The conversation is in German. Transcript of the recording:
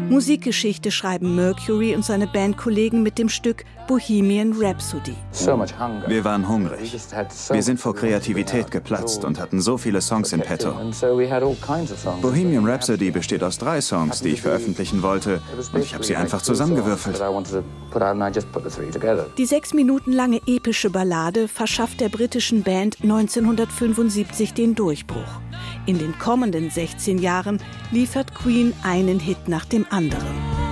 Musikgeschichte schreiben Mercury und seine Bandkollegen mit dem Stück Bohemian Rhapsody. Wir waren hungrig. Wir sind vor Kreativität geplatzt und hatten so viele Songs in petto. Bohemian Rhapsody besteht aus 3 Songs, die ich veröffentlichen wollte, und ich habe sie einfach zusammengewürfelt. Die 6 Minuten lange epische Ballade verschafft der britischen Band 1975 den Durchbruch. In den kommenden 16 Jahren liefert Queen einen Hit nach dem anderen.